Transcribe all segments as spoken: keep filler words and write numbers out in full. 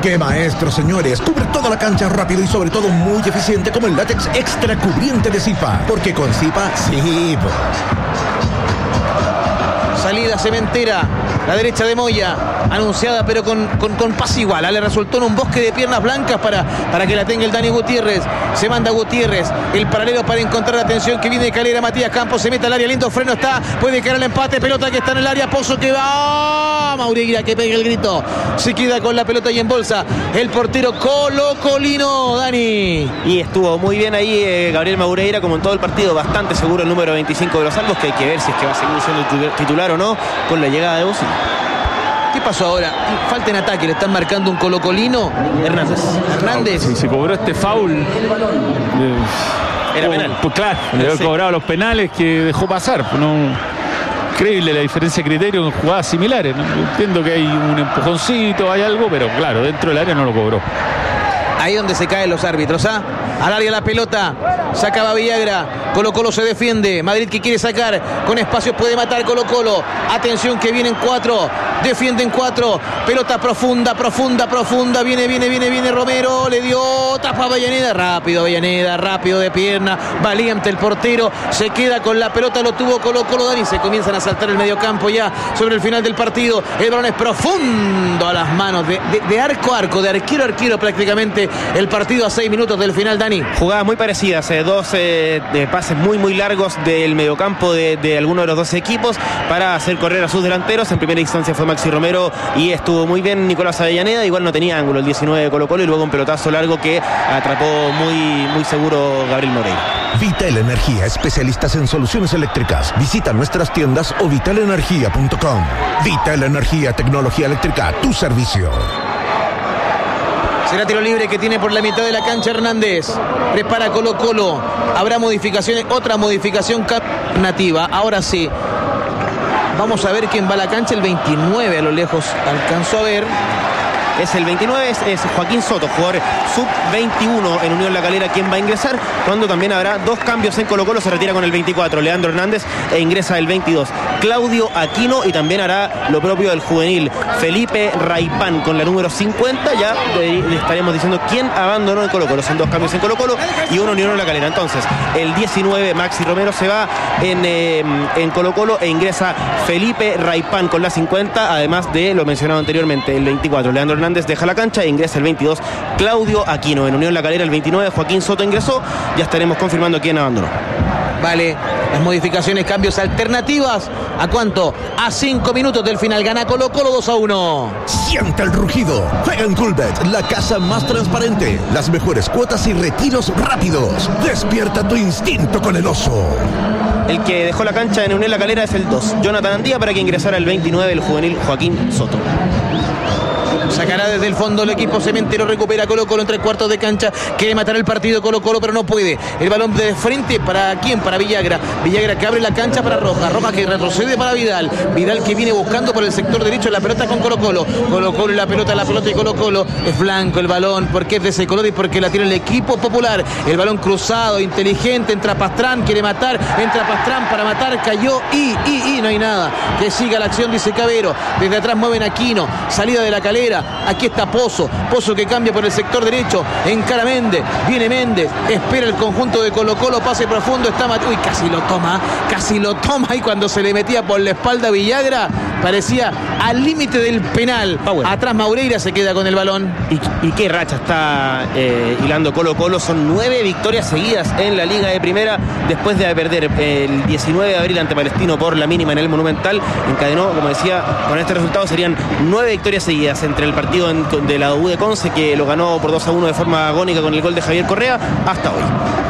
¡Qué maestro, señores! Cubre toda la cancha rápido y sobre todo muy eficiente como el látex extra cubriente de Zipa. Porque con Zipa, sí. Salida cementera, la derecha de Moya, anunciada pero con, con, con paz igual. Le resultó en un bosque de piernas blancas para, para que la tenga el Dani Gutiérrez. Se manda Gutiérrez, el paralelo para encontrar la atención que viene de Calera. Matías Campos se mete al área, lindo freno está, puede caer el empate, pelota que está en el área, Pozo que va, Maureira que pega el grito, se queda con la pelota y en bolsa el portero colocolino, Dani. Y estuvo muy bien ahí eh, Gabriel Maureira, como en todo el partido, bastante seguro el número veinticinco de los Albos, que hay que ver si es que va a seguir siendo titular o no con la llegada de Bocini. ¿Qué pasó ahora? Falta en ataque, le están marcando un colocolino. Hernández. Hernández. Si se cobró este foul. Eh, Era penal. Pues claro, le había Sí. cobrado los penales que dejó pasar. Pues no, increíble la diferencia de criterio en jugadas similares, ¿no? Entiendo que hay un empujoncito, hay algo, pero claro, dentro del área no lo cobró. Ahí donde se caen los árbitros, ¿ah? Al área la pelota, sacaba Villagra, Colo Colo se defiende, Madrid que quiere sacar, con espacios puede matar Colo Colo, atención que vienen cuatro, defienden cuatro, pelota profunda, profunda, profunda, viene, viene, viene, viene Romero, le dio, tapa Avellaneda, rápido Avellaneda, rápido de pierna, valiente el portero, se queda con la pelota, lo tuvo Colo Colo, Dani, se comienzan a saltar el mediocampo ya sobre el final del partido, el balón es profundo a las manos, de, de, de arco a arco, de arquero a arquero prácticamente, el partido a seis minutos del final, Dani. Jugadas muy parecidas, eh, dos eh, de pases muy muy largos del mediocampo de, de alguno de los dos equipos para hacer correr a sus delanteros. En primera instancia fue Maxi Romero y estuvo muy bien Nicolás Avellaneda, igual no tenía ángulo el diecinueve de Colo Colo y luego un pelotazo largo que atrapó muy, muy seguro Gabriel Moreira. Vital Energía, especialistas en soluciones eléctricas. Visita nuestras tiendas o vital energía punto com. Vital Energía, tecnología eléctrica, tu servicio. Será tiro libre que tiene por la mitad de la cancha Hernández. Prepara Colo Colo. Habrá modificaciones, otra modificación nativa. Ahora sí. Vamos a ver quién va a la cancha. El veintinueve a lo lejos alcanzó a ver. Es el veintinueve, es, es Joaquín Soto, jugador sub veintiuno en Unión La Calera, quien va a ingresar, cuando también habrá dos cambios en Colo Colo. Se retira con el veinticuatro Leandro Hernández e ingresa el veintidós Claudio Aquino, y también hará lo propio del juvenil Felipe Raipán con la número cincuenta. Ya le, le estaremos diciendo quién abandonó en Colo Colo. Son dos cambios en Colo Colo y uno en Unión La Calera. Entonces el diecinueve Maxi Romero se va en, eh, en Colo Colo e ingresa Felipe Raipán con la cincuenta, además de lo mencionado anteriormente, el veinticuatro Leandro Hernández Hernández deja la cancha e ingresa el veintidós Claudio Aquino. En Unión La Calera el veintinueve Joaquín Soto ingresó. Ya estaremos confirmando quién abandonó. Vale, las modificaciones, cambios, alternativas. ¿A cuánto? A cinco minutos del final. Gana Colo Colo dos a uno. Siente el rugido. Juega en Coolbet, la casa más transparente. Las mejores cuotas y retiros rápidos. Despierta tu instinto con el oso. El que dejó la cancha en Unión La Calera es el dos Jonathan Andía, para que ingresara el veintinueve el juvenil Joaquín Soto. Sacará desde el fondo el equipo cementero, recupera Colo Colo en tres cuartos de cancha, quiere matar el partido Colo Colo pero no puede, el balón de frente, ¿para quién? Para Villagra, Villagra que abre la cancha para Rojas, Rojas que retrocede para Vidal, Vidal que viene buscando por el sector derecho la pelota con Colo Colo, Colo Colo y la pelota, la pelota y Colo Colo, es blanco el balón, porque es de ese color y porque la tiene el equipo popular, el balón cruzado, inteligente, entra Pastrán, quiere matar, entra Pastrán para matar, cayó y, y, y, no hay nada, que siga la acción, dice Cabero, desde atrás mueven Aquino, salida de La Calera, aquí está Pozo, Pozo que cambia por el sector derecho, encara Méndez, viene Méndez, espera el conjunto de Colo Colo, pase profundo, está Mat- uy, casi lo toma, casi lo toma, y cuando se le metía por la espalda Villagra, parecía al límite del penal. Ah, bueno. Atrás Maureira se queda con el balón. Y, y qué racha está eh, hilando Colo Colo. Son nueve victorias seguidas en la Liga de Primera, después de perder el diecinueve de abril ante Palestino por la mínima en el Monumental. Encadenó, como decía, con este resultado serían nueve victorias seguidas entre el partido en, de la U de Conce, que lo ganó por dos a uno de forma agónica con el gol de Javier Correa, hasta hoy.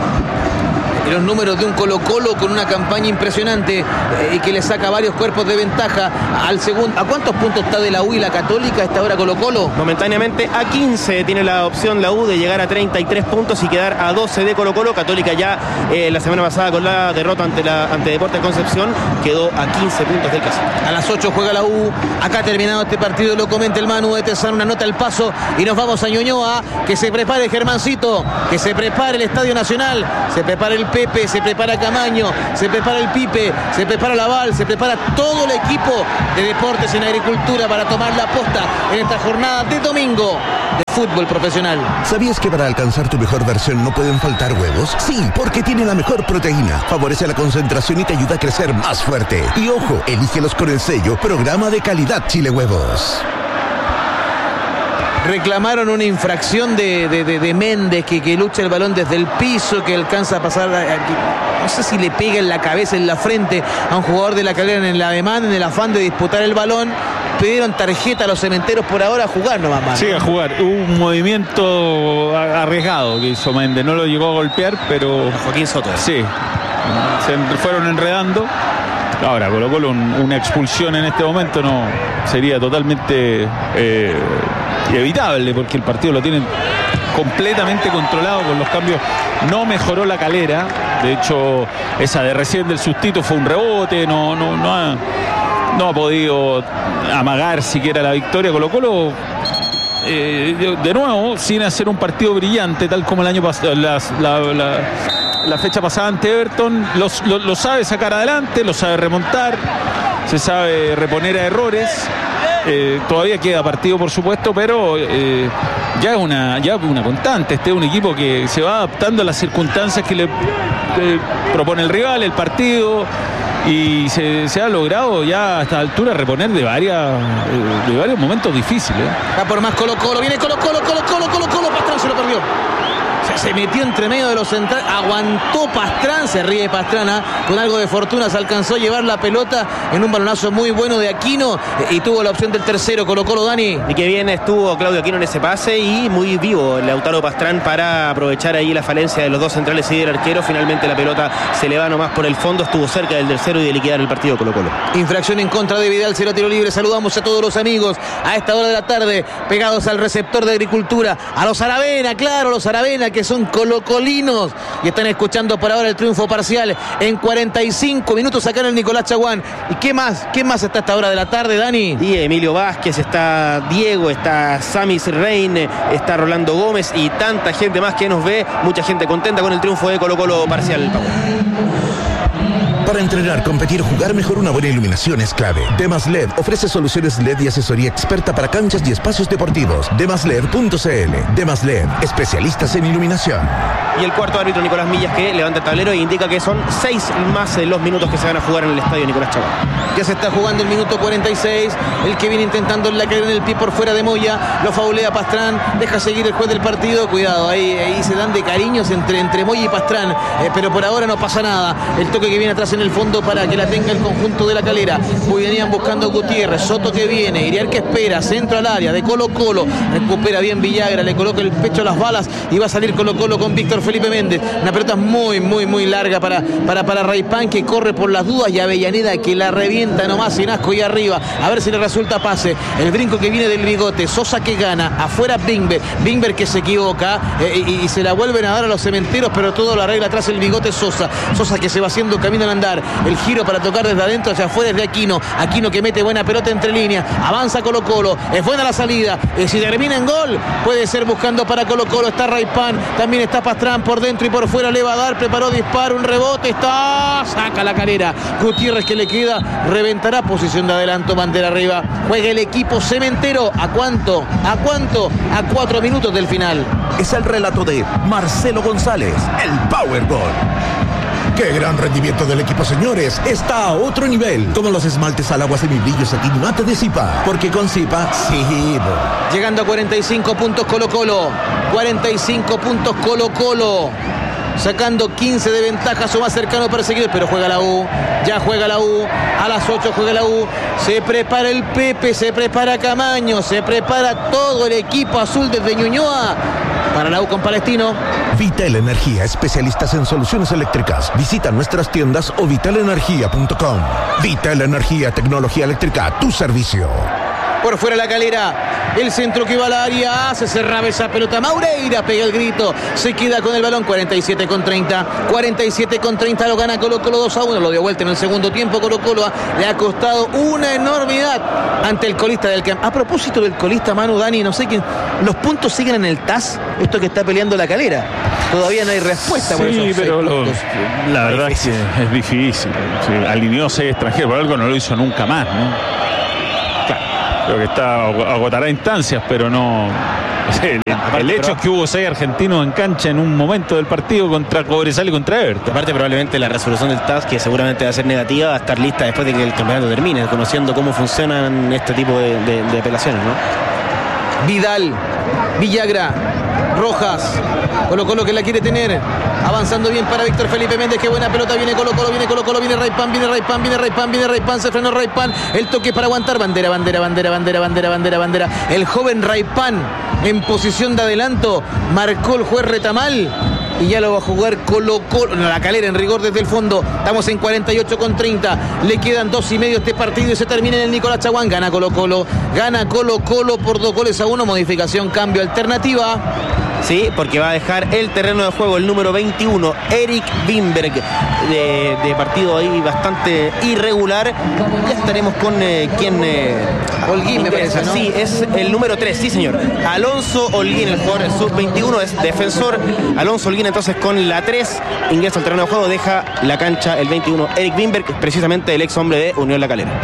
Y los números de un Colo Colo con una campaña impresionante eh, y que le saca varios cuerpos de ventaja al segundo. ¿A cuántos puntos está de la U y la Católica a esta hora Colo Colo? Momentáneamente a quince tiene la opción la U de llegar a treinta y tres puntos y quedar a doce de Colo Colo. Católica ya eh, la semana pasada con la derrota ante, la, ante Deportes Concepción quedó a quince puntos del caso. A las ocho juega la U. Acá terminado este partido, lo comenta el Manu de Tesano, una nota al paso y nos vamos a Ñuñoa. Que se prepare Germancito, que se prepare el Estadio Nacional, se prepare el Pepe, se prepara Camaño, se prepara el Pipe, se prepara Laval, se prepara todo el equipo de Deportes en Agricultura para tomar la posta en esta jornada de domingo de fútbol profesional. ¿Sabías que para alcanzar tu mejor versión no pueden faltar huevos? Sí, porque tiene la mejor proteína, favorece la concentración y te ayuda a crecer más fuerte. Y ojo, elígelos con el sello Programa de Calidad Chile Huevos. Reclamaron una infracción de, de, de, de Méndez que, que lucha el balón desde el piso, que alcanza a pasar, a, a, no sé si le pega en la cabeza, en la frente a un jugador de La Calera en el ademán, en el afán de disputar el balón. Pidieron tarjeta a los cementeros por ahora a jugar nomás. Mano. Sí, a jugar. Hubo un movimiento arriesgado que hizo Méndez. No lo llegó a golpear, pero... A Joaquín Soto. Sí. Se fueron enredando. Ahora, Colo Colo, un, una expulsión en este momento no sería totalmente eh, evitable, porque el partido lo tienen completamente controlado con los cambios. No mejoró La Calera. De hecho, esa de recién del sustito fue un rebote. No, no, no ha... No ha podido amagar siquiera la victoria. Colo Colo, eh, de, de nuevo, sin hacer un partido brillante, tal como el año pasado, la, la, la, la fecha pasada ante Everton, los, lo, lo sabe sacar adelante, lo sabe remontar, se sabe reponer a errores. Eh, todavía queda partido, por supuesto, pero eh, ya es una, ya una constante. Este es un equipo que se va adaptando a las circunstancias que le, le propone el rival, el partido. Y se, se ha logrado ya a esta altura reponer de varias de varios momentos difíciles. Va por más Colo Colo, viene Colo Colo, Colo Colo, Colo Colo, Pastrán se lo perdió. Se metió entre medio de los centrales, aguantó Pastrán, se ríe Pastrana, con algo de fortuna se alcanzó a llevar la pelota en un balonazo muy bueno de Aquino y tuvo la opción del tercero. Colo Colo, Dani. Y que bien estuvo Claudio Aquino en ese pase y muy vivo Lautaro Pastrán para aprovechar ahí la falencia de los dos centrales y del arquero. Finalmente la pelota se le va nomás por el fondo, estuvo cerca del tercero y de liquidar el partido Colo Colo. Infracción en contra de Vidal, cero tiro libre. Saludamos a todos los amigos a esta hora de la tarde pegados al receptor de Agricultura, a los Aravena, claro, los Aravena que son colocolinos y están escuchando por ahora el triunfo parcial en cuarenta y cinco minutos acá en el Nicolás Chaguán. ¿Y qué más? ¿Qué más está a esta hora de la tarde, Dani? Y Emilio Vázquez, está Diego, está Samis Rein, está Rolando Gómez y tanta gente más que nos ve, mucha gente contenta con el triunfo de Colo Colo parcial, Pablo. Para entrenar, competir o jugar mejor, una buena iluminación es clave. Demas L E D ofrece soluciones L E D y asesoría experta para canchas y espacios deportivos. demas led punto c l. Demas L E D, especialistas en iluminación. Y el cuarto árbitro, Nicolás Millas, que levanta el tablero e indica que son seis más los minutos que se van a jugar en el estadio Nicolás Chaguán. Ya se está jugando el minuto cuarenta y seis. El que viene intentando la caer en el pie por fuera de Moya. Lo faulea Pastrán. Deja seguir el juez del partido. Cuidado, ahí, ahí se dan de cariños entre, entre Moya y Pastrán. Eh, pero por ahora no pasa nada. El toque que viene atrás en el fondo para que la tenga el conjunto de La Calera. Venían buscando a Gutiérrez. Soto que viene. Iriar que espera. Centro al área de Colo Colo. Recupera bien Villagra. Le coloca el pecho a las balas. Y va a salir Colo Colo con Víctor Felipe Méndez. Una pelota muy, muy, muy larga para, para, para Raipán, que corre por las dudas, y Avellaneda que la revienta nomás sin asco y arriba. A ver si le resulta pase. El brinco que viene del bigote. Sosa que gana. Afuera Bingber. Bingber que se equivoca eh, y, y se la vuelven a dar a los cementeros, pero todo lo arregla atrás el bigote Sosa. Sosa que se va haciendo camino al andar. El giro para tocar desde adentro hacia afuera es de Aquino. Aquino que mete buena pelota entre líneas. Avanza Colo Colo. Es buena la salida. Eh, si termina en gol, puede ser buscando para Colo Colo. Está Raipán. También está Pastrán por dentro y por fuera. Le va a dar. Preparó disparo. Un rebote. Está. Saca La Calera. Gutiérrez que le queda. Reventará posición de adelanto. Bandera arriba. Juega el equipo cementero. ¿A cuánto? ¿A cuánto? A cuatro minutos del final. Es el relato de Marcelo González, el Powerball. ¡Qué gran rendimiento del equipo, señores! Está a otro nivel. Como los esmaltes al agua semibrillos Satinmate de Zipa. Porque con Zipa, sí. Llegando a cuarenta y cinco puntos Colo Colo. cuarenta y cinco puntos Colo Colo. Sacando quince de ventaja, su más cercano perseguido, pero juega la U, ya juega la U, a las ocho juega la U, se prepara el Pepe, se prepara Camaño, se prepara todo el equipo azul desde Ñuñoa para la U con Palestino. Vital Energía, especialistas en soluciones eléctricas. Visita nuestras tiendas o vital energía punto com. Vital Energía, tecnología eléctrica a tu servicio. Por fuera La Calera, el centro que va al área, se cerraba esa pelota. Maureira pega el grito, se queda con el balón. Cuarenta y siete con treinta, cuarenta y siete con treinta, lo gana Colo Colo dos a uno, lo dio vuelta en el segundo tiempo. Colo Colo le ha costado una enormidad ante el colista del campo. A propósito del colista, Manu, Dani, no sé quién, los puntos siguen en el T A S, esto que está peleando La Calera. Todavía no hay respuesta por Sí, esos pero seis lo- puntos. la verdad es que es difícil. Sí, alineó seis extranjeros, por algo no lo hizo nunca más, ¿no? Claro, creo que está agotará instancias, pero no. El, el hecho es que hubo seis argentinos en cancha en un momento del partido contra Cobresal y contra Everton. Aparte, probablemente la resolución del T A S, que seguramente va a ser negativa, va a estar lista después de que el campeonato termine, conociendo cómo funcionan este tipo de, de, de apelaciones, ¿no? Vidal, Villagra, Rojas, Colo Colo que la quiere tener, avanzando bien para Víctor Felipe Méndez, qué buena pelota, viene Colo Colo, viene Colo Colo, viene Raypan, viene Raypan, viene Raypan, viene Raypan, se frenó Raypan, el toque para aguantar, bandera, bandera, bandera, bandera, bandera, bandera, bandera, el joven Raypan en posición de adelanto, marcó el juez Retamal. Y ya lo va a jugar Colo Colo, no, la Calera en rigor desde el fondo. Estamos en cuarenta y ocho con treinta. Le quedan dos y medio este partido y se termina en el Nicolás Chaguán. Gana Colo Colo. Gana Colo Colo por dos goles a uno. Modificación, cambio, alternativa. Sí, porque va a dejar el terreno de juego el número veintiuno, Eric Wimberg, de, de partido ahí bastante irregular. Ya estaremos con eh, quien... Eh, Holguín, me ingresa. parece, ¿no? Sí, es el número tres, sí señor. Alonso Holguín, el jugador sub veintiuno, es defensor. Alonso Holguín entonces con la tres ingresa al terreno de juego, deja la cancha el veintiuno, Eric Wimberg, precisamente el ex hombre de Unión La Calera.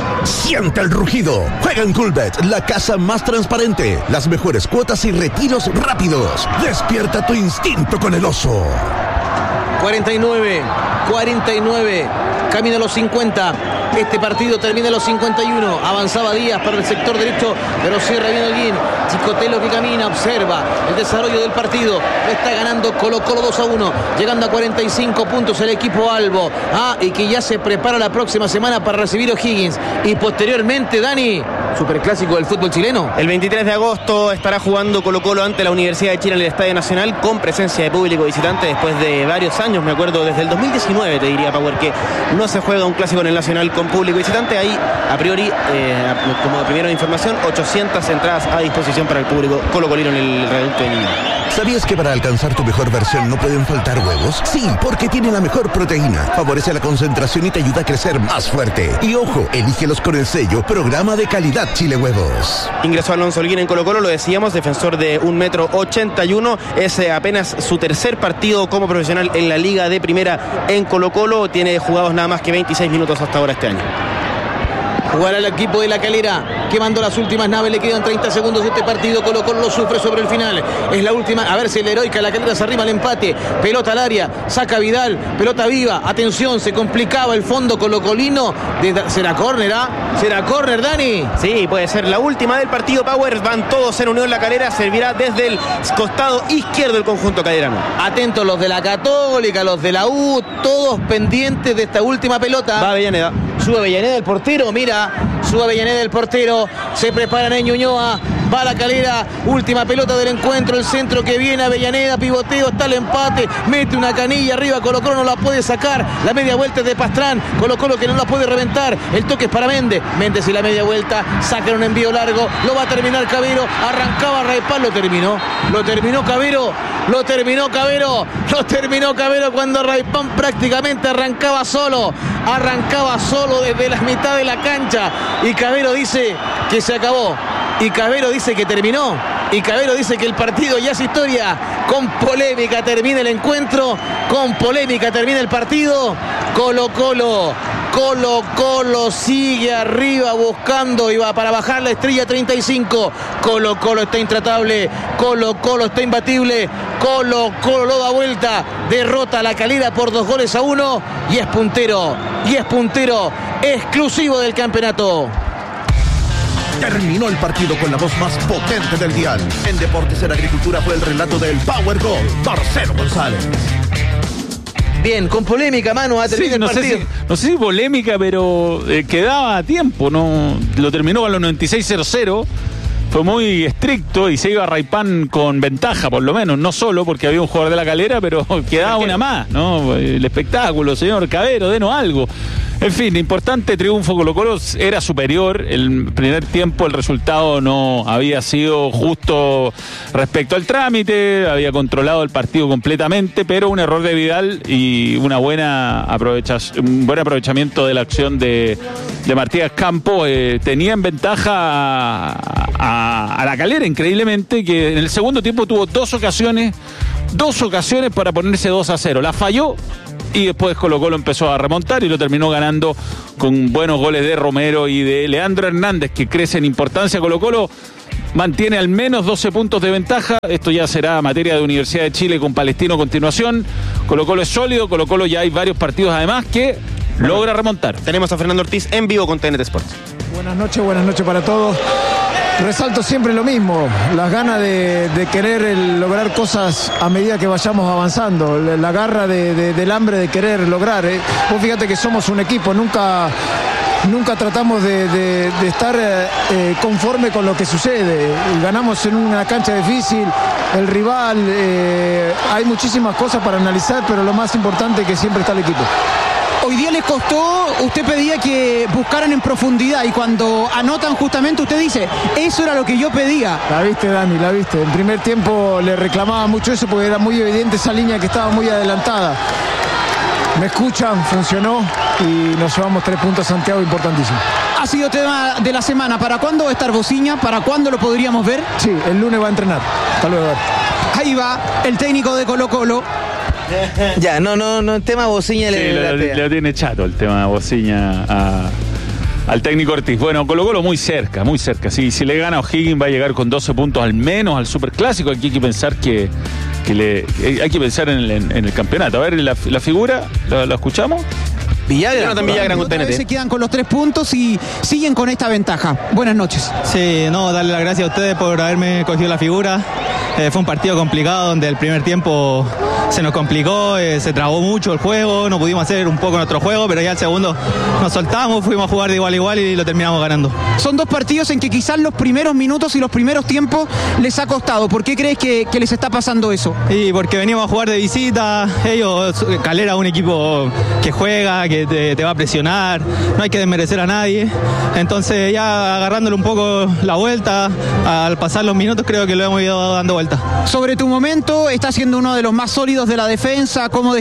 Siente el rugido. Juega en Coolbet, la casa más transparente. Las mejores cuotas y retiros rápidos. Despierta tu instinto con el oso. cuarenta y nueve, cuarenta y nueve, camino a los cincuenta. Este partido termina a los cincuenta y uno. Avanzaba Díaz para el sector derecho, pero cierra bien Holguín. Chicotelo que camina, observa el desarrollo del partido. Está ganando Colo Colo dos a uno, llegando a cuarenta y cinco puntos el equipo Albo. Ah, y que ya se prepara la próxima semana para recibir O'Higgins. Y posteriormente, Dani, superclásico del fútbol chileno. El veintitrés de agosto estará jugando Colo Colo ante la Universidad de Chile en el Estadio Nacional, con presencia de público visitante después de varios años. Me acuerdo desde el dos mil diecinueve, te diría, Power, que no se juega un clásico en el Nacional con público visitante. Ahí, a priori, eh, como primera información, ochocientas entradas a disposición para el público colocolino en el reducto de Ñuñoa. ¿Sabías que para alcanzar tu mejor versión no pueden faltar huevos? Sí, porque tiene la mejor proteína. Favorece la concentración y te ayuda a crecer más fuerte. Y ojo, elígelos con el sello Programa de Calidad Chile Huevos. Ingresó Alonso Holguín en Colo Colo, lo decíamos, defensor de un metro ochenta y uno. Es eh, apenas su tercer partido como profesional en la Liga de Primera en Colo Colo. Tiene jugados nada más que veintiséis minutos hasta ahora este año. Jugará el equipo de La Calera, quemando las últimas naves, le quedan treinta segundos de este partido. Colo Colo lo sufre sobre el final. Es la última, a ver si el heroica La Calera se arrima al empate. Pelota al área, saca Vidal, pelota viva, atención, se complicaba el fondo colocolino. De, ¿Será córner, ah? ¿Será córner, Dani? Sí, puede ser la última del partido. Power, van todos en Unión La Calera, servirá desde el costado izquierdo del conjunto calerano. Atentos los de la Católica, los de la U, todos pendientes de esta última pelota. Va Avellaneda. Sube Avellaneda el portero, mira, sube Avellaneda el portero, se preparan en Ñuñoa, va La Calera, última pelota del encuentro, el centro que viene, Avellaneda, pivoteo, está el empate, mete una canilla arriba, Colo Colo no la puede sacar, la media vuelta es de Pastrán, Colo Colo que no la puede reventar, el toque es para Méndez, Méndez y la media vuelta, sacan un envío largo, lo va a terminar Cabero, arrancaba Raypan, lo terminó, lo terminó Cabero, lo terminó Cabero, lo terminó Cabero cuando Raypan prácticamente arrancaba solo, arrancaba solo desde la mitad de la cancha y Cabero dice que se acabó y Cabero dice que terminó y Cabero dice que el partido ya es historia. Con polémica termina el encuentro, con polémica termina el partido. Colo Colo Colo Colo sigue arriba buscando y va para bajar la estrella treinta y cinco. Colo Colo está intratable, Colo Colo está imbatible, Colo Colo lo da vuelta, derrota a La Calera por dos goles a uno y es puntero, y es puntero exclusivo del campeonato. Terminó el partido con la voz más potente del dial. En Deportes en Agricultura fue el relato del Power Gol, Marcelo González. Bien, con polémica, mano, ha terminado Sí, no el sé partido. si, no sé si polémica, pero eh, quedaba a tiempo, ¿no? Lo terminó a los noventa y seis cero cero. Fue muy estricto y se iba a Raypan con ventaja, por lo menos. No solo porque había un jugador de La Calera, pero quedaba una más, ¿no? El espectáculo, señor Cabero, denos algo. En fin, importante triunfo. Colo Colo era superior. El primer tiempo el resultado no había sido justo respecto al trámite, había controlado el partido completamente, pero un error de Vidal y una buena aprovechación, un buen aprovechamiento de la acción de, de Martínez Campo eh, tenía en ventaja a, a, a La Calera, increíblemente, que en el segundo tiempo tuvo dos ocasiones dos ocasiones para ponerse dos a cero. La falló y después Colo-Colo empezó a remontar y lo terminó ganando con buenos goles de Romero y de Leandro Hernández, que crece en importancia. Colo-Colo mantiene al menos doce puntos de ventaja. Esto ya será materia de Universidad de Chile con Palestino a continuación. Colo-Colo es sólido, Colo-Colo ya hay varios partidos además que bueno, logra remontar. Tenemos a Fernando Ortiz en vivo con T N T Sports. Buenas noches, buenas noches para todos. Resalto siempre lo mismo, las ganas de, de querer el, lograr cosas a medida que vayamos avanzando, la, la garra de, de, del hambre de querer lograr. ¿eh? Vos fíjate que somos un equipo, nunca, nunca tratamos de, de, de estar eh, conforme con lo que sucede. Ganamos en una cancha difícil, el rival, eh, hay muchísimas cosas para analizar, pero lo más importante es que siempre está el equipo. Hoy día les costó, usted pedía que buscaran en profundidad y cuando anotan justamente usted dice, eso era lo que yo pedía. La viste, Dani, la viste. En primer tiempo le reclamaba mucho eso porque era muy evidente esa línea que estaba muy adelantada. Me escuchan, funcionó y nos llevamos tres puntos a Santiago, importantísimo. Ha sido tema de la semana. ¿Para cuándo va a estar Bociña? ¿Para cuándo lo podríamos ver? Sí, el lunes va a entrenar. Hasta luego. Ahí va el técnico de Colo-Colo. Ya, no, no, no, el tema Bociña sí, le, lo, le, le tiene chato el tema Bociña a, al técnico Ortiz. Bueno, Colo-Colo muy cerca, muy cerca. Sí, si le gana a O'Higgins va a llegar con doce puntos al menos al Superclásico. Aquí hay que pensar que, que le, hay que pensar en el, en, en el campeonato. A ver, la, la figura, ¿la, la escuchamos? Villagra, Jonathan Villagra con T N T. Se quedan con los tres puntos y siguen con esta ventaja. Buenas noches. Sí, no, darle las gracias a ustedes por haberme cogido la figura. Eh, fue un partido complicado donde el primer tiempo se nos complicó, eh, se trabó mucho el juego, no pudimos hacer un poco nuestro juego, pero ya el segundo nos soltamos, fuimos a jugar de igual a igual y lo terminamos ganando. Son dos partidos en que quizás los primeros minutos y los primeros tiempos les ha costado. ¿Por qué crees que, que les está pasando eso? Y porque venimos a jugar de visita, ellos, Calera es un equipo que juega, que te, te va a presionar, no hay que desmerecer a nadie, entonces ya agarrándole un poco la vuelta, al pasar los minutos creo que lo hemos ido dando vuelta. Sobre tu momento, está siendo uno de los más sólidos de la defensa, ¿cómo